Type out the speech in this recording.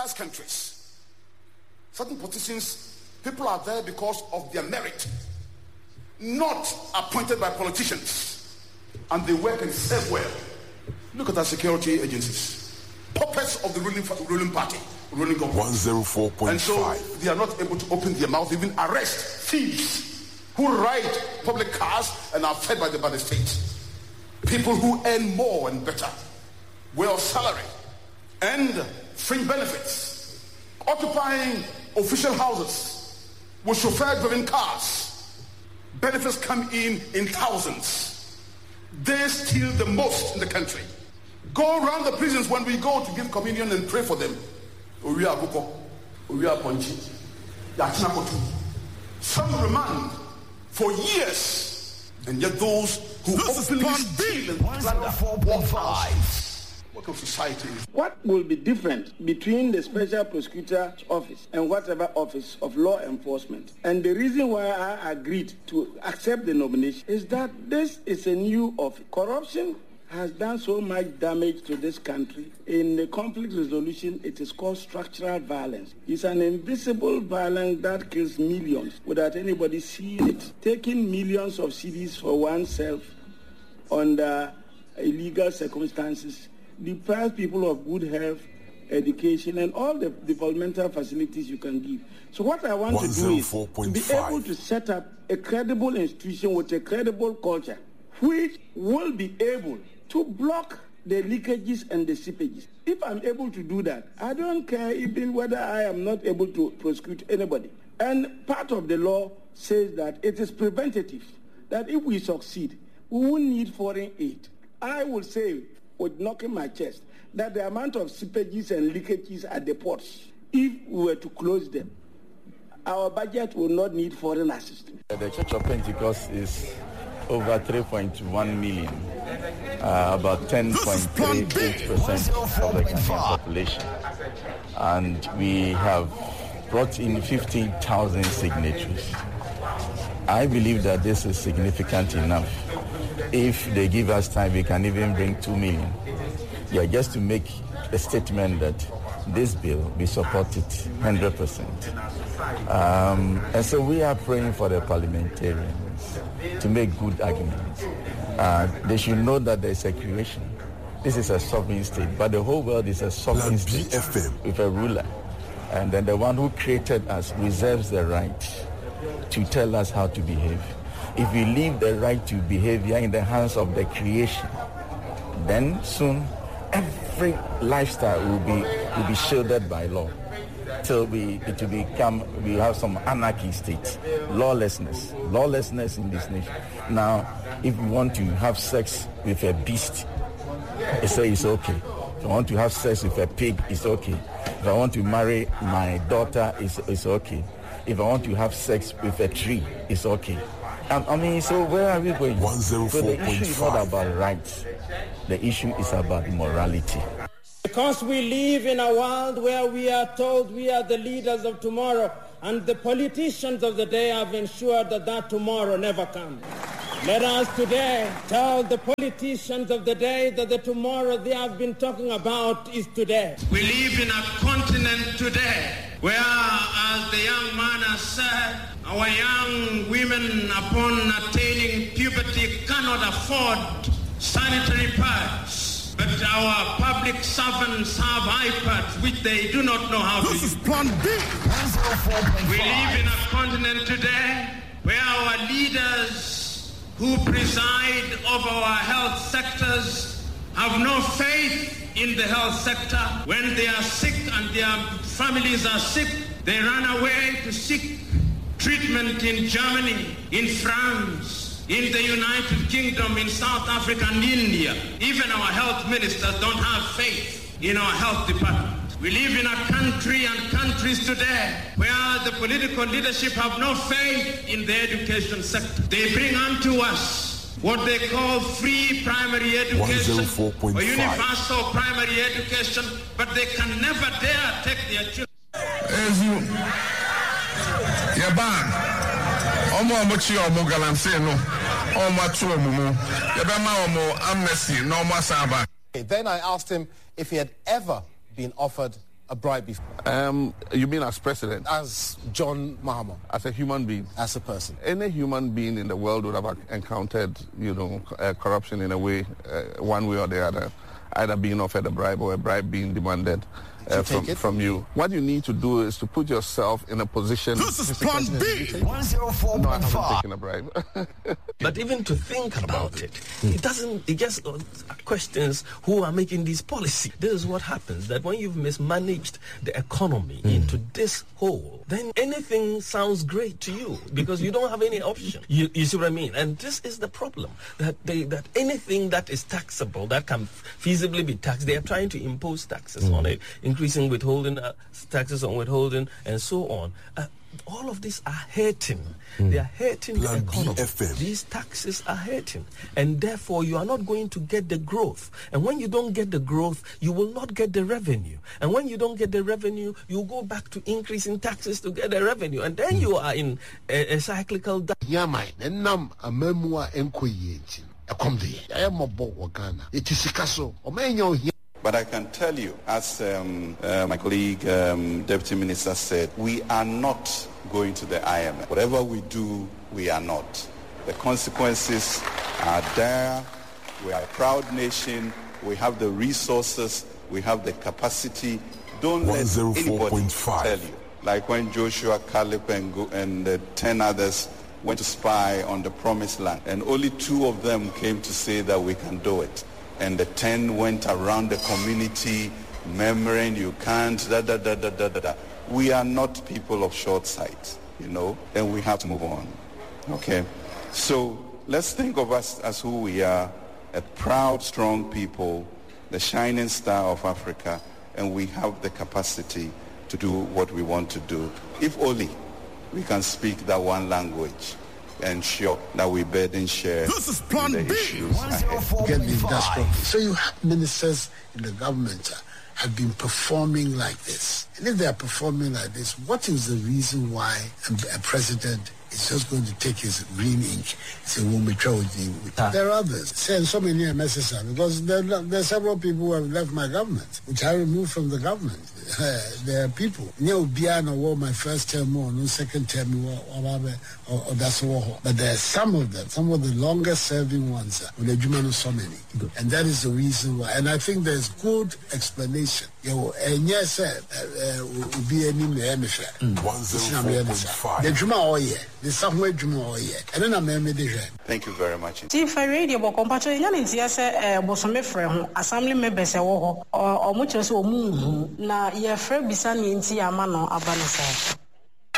civilized countries, certain politicians, people are there because of their merit, not appointed by politicians, and they work and serve well. Look at our security agencies, puppets of the ruling party, ruling government. 104.5. And so they are not able to open their mouth, even arrest thieves who ride public cars and are fed by the state. People who earn more and better, well salary, and fringe benefits, occupying official houses with chauffeur-driven cars. Benefits come in thousands. They steal the most in the country. Go around the prisons when we go to give communion and pray for them. Some remand for years, and yet those who openly steal and plunder walk out. What kind of society is? What will be different between the Special Prosecutor's Office and whatever office of law enforcement? And the reason why I agreed to accept the nomination is that this is a new office. Corruption has done so much damage to this country. In the conflict resolution, it is called structural violence. It's an invisible violence that kills millions without anybody seeing it. Taking millions of cedis for oneself under illegal circumstances deprives people of good health, education, and all the developmental facilities you can give. So what I want to do is to be able to set up a credible institution with a credible culture, which will be able to block the leakages and the seepages. If I'm able to do that, I don't care even whether I am not able to prosecute anybody. And part of the law says that it is preventative, that if we succeed, we won't need foreign aid. I will say, with knocking my chest, that the amount of seepages and leakages at the ports, if we were to close them, our budget will not need foreign assistance. The Church of Pentecost is over 3.1 million, about 10.38% of the Ghanaian population. And we have brought in 15,000 signatures. I believe that this is significant enough. If they give us time, we can even bring 2 million. Yeah, just to make a statement that this bill be supported 100%. And so we are praying for the parliamentarians to make good arguments. They should know that there is a creation. This is a sovereign state, but the whole world is a sovereign state with a ruler. And then the one who created us reserves the right to tell us how to behave. If we leave the right to behavior in the hands of the creation, then soon every lifestyle will be shielded by law. Till we have some anarchy state, lawlessness in this nation. Now, if you want to have sex with a beast, they say it's okay. If I want to have sex with a pig, it's okay. If I want to marry my daughter, it's okay. If I want to have sex with a tree, it's okay. I mean, so where are we going? 104.5. So the issue is not about rights. The issue is about morality. Because we live in a world where we are told we are the leaders of tomorrow, and the politicians of the day have ensured that tomorrow never comes. Let us today tell the politicians of the day that the tomorrow they have been talking about is today. We live in a continent today where, as the young man has said, our young women upon attaining puberty cannot afford sanitary pads. But our public servants have iPads which they do not know how to use. This is Plan B. We live in a continent today where our leaders who preside over our health sectors have no faith in the health sector. When they are sick and their families are sick, they run away to seek treatment in Germany, in France, in the United Kingdom, in South Africa and India. Even our health ministers don't have faith in our health department. We live in a country and countries today where the political leadership have no faith in the education sector. They bring unto us what they call free primary education or universal primary education, but they can never dare take their children. Then I asked him if he had ever been offered a bribe before? You mean as president? As John Mahama? As a human being? As a person? Any human being in the world would have encountered, corruption in a way, one way or the other, either being offered a bribe or a bribe being demanded from you. What you need to do is to put yourself in a position. This is Plan B. 104.5. No, I haven't taken a bribe. But even to think about it, it just questions who are making these policies. This is what happens, that when you've mismanaged the economy into this hole, then anything sounds great to you because you don't have any option. You see what I mean? And this is the problem, that anything that is taxable, that can feasibly be taxed, they are trying to impose taxes on it, increasing withholding, taxes on withholding, and so on. All of these are hurting. They are hurting the economy. These taxes are hurting. And therefore, you are not going to get the growth. And when you don't get the growth, you will not get the revenue. And when you don't get the revenue, you go back to increasing taxes to get the revenue. And then you are in a cyclical... But I can tell you, as my colleague, Deputy Minister said, we are not going to the IMF. Whatever we do, we are not. The consequences are there. We are a proud nation. We have the resources. We have the capacity. Don't let anybody tell you. Like when Joshua, Caleb, and the 10 others went to spy on the promised land, and only 2 of them came to say that we can do it. And the 10 went around the community murmuring, you can't, We are not people of short sight, and we have to move on. Okay? So let's think of us as who we are, a proud, strong people, the shining star of Africa, and we have the capacity to do what we want to do. If only we can speak that one language. Ensure that we burden share. This is Plan B. Get the industrial. So you have ministers in the government have been performing like this. And if they are performing like this, what is the reason why a president is just going to take his green ink and say, we'll be with There are others. So many MSs because there are several people who have left my government, which I removed from the government. There are people. My first term or no second term or that's all. But there are some of them, some of the longest serving ones with the Jumano so many. And that is the reason why. And I think there's good explanation. And yes, will be any MFA. 104.5. The Juma Oye, the somewhere Juma Oye. And then I'm Thank you very much. If I radio, but compared to Bosome Frem, assembly members or much as na ye Fred Bisani in Tiamano Abanasa.